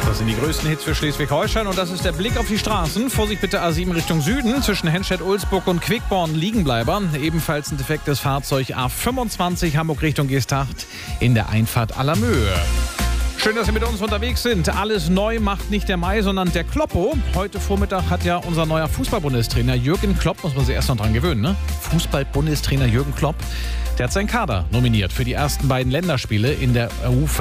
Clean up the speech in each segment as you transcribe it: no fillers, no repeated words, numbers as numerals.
Das sind die größten Hits für Schleswig-Holstein und das ist der Blick auf die Straßen. Vorsicht bitte A7 Richtung Süden. Zwischen Henstedt-Ulzburg und Quickborn Liegenbleiber. Ebenfalls ein defektes Fahrzeug A25 Hamburg Richtung Geesthacht in der Einfahrt Allermöhe. Schön, dass Sie mit uns unterwegs sind. Alles neu macht nicht der Mai, sondern der Kloppo. Heute Vormittag hat ja unser neuer Fußball-Bundestrainer Jürgen Klopp, muss man sich erst noch dran gewöhnen, ne? Fußball-Bundestrainer Jürgen Klopp, der hat seinen Kader nominiert für die ersten beiden Länderspiele in der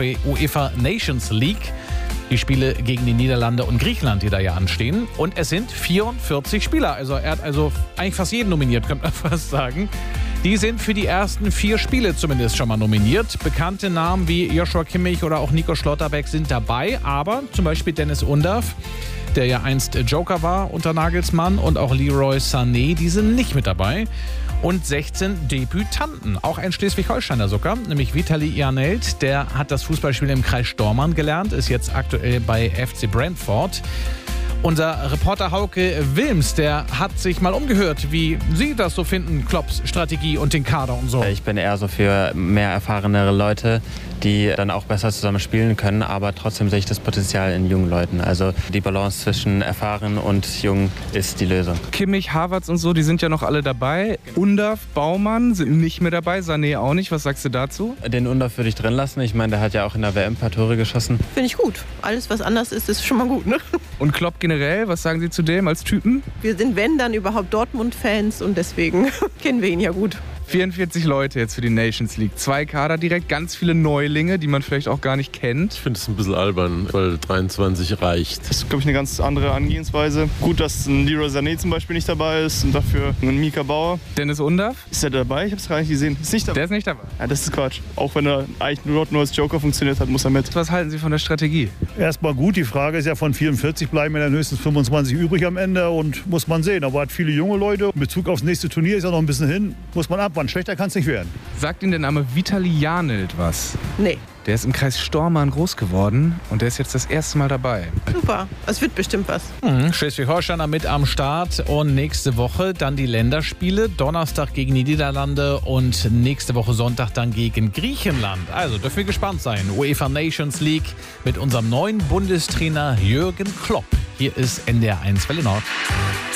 UEFA Nations League. Die Spiele gegen die Niederlande und Griechenland, die da ja anstehen. Und es sind 44 Spieler. Also er hat eigentlich fast jeden nominiert, könnte man fast sagen. Die sind für die ersten 4 Spiele zumindest schon mal nominiert. Bekannte Namen wie Joshua Kimmich oder auch Nico Schlotterbeck sind dabei. Aber zum Beispiel Dennis Undav, der ja einst Joker war unter Nagelsmann, und auch Leroy Sané, die sind nicht mit dabei. Und 16 Debütanten, auch ein Schleswig-Holsteiner sogar, nämlich Vitali Janelt, der hat das Fußballspielen im Kreis Stormarn gelernt, ist jetzt aktuell bei FC Brentford. Unser Reporter Hauke Wilms, der hat sich mal umgehört, wie Sie das so finden, Klopps Strategie und den Kader und so. Ich bin eher so für mehr erfahrenere Leute, die dann auch besser zusammen spielen können, aber trotzdem sehe ich das Potenzial in jungen Leuten. Also die Balance zwischen erfahren und jung ist die Lösung. Kimmich, Havertz und so, die sind ja noch alle dabei. Undav, Baumann sind nicht mehr dabei, Sané auch nicht. Was sagst du dazu? Den Undav würde ich drin lassen. Ich meine, der hat ja auch in der WM ein paar Tore geschossen. Finde ich gut. Alles, was anders ist, ist schon mal gut, ne? Und Klopp generell, was sagen Sie zu dem als Typen? Wir sind, wenn, dann überhaupt Dortmund-Fans und deswegen kennen wir ihn ja gut. 44 Leute jetzt für die Nations League. 2 Kader direkt, ganz viele Neulinge, die man vielleicht auch gar nicht kennt. Ich finde es ein bisschen albern, weil 23 reicht. Das ist, glaube ich, eine ganz andere Angehensweise. Gut, dass ein Leroy Sané zum Beispiel nicht dabei ist und dafür ein Mika Bauer. Dennis Undav? Ist er dabei? Ich habe es gar nicht gesehen. Ist nicht dabei. Der ist nicht dabei. Ja, das ist Quatsch. Auch wenn er eigentlich nur als Joker funktioniert hat, muss er mit. Was halten Sie von der Strategie? Erstmal gut, die Frage ist ja, von 44 bleiben ja dann höchstens 25 übrig am Ende und muss man sehen. Aber hat viele junge Leute. In Bezug aufs nächste Turnier ist ja noch ein bisschen hin. Muss man abwarten. Schlechter kann es nicht werden. Sagt Ihnen der Name Vitali Janelt was? Nee. Der ist im Kreis Stormarn groß geworden und der ist jetzt das erste Mal dabei. Super. Es wird bestimmt was. Schleswig-Holstein mit am Start und nächste Woche dann die Länderspiele. Donnerstag gegen die Niederlande und nächste Woche Sonntag dann gegen Griechenland. Also dürfen wir gespannt sein. UEFA Nations League mit unserem neuen Bundestrainer Jürgen Klopp. Hier ist NDR 1 Welle Nord.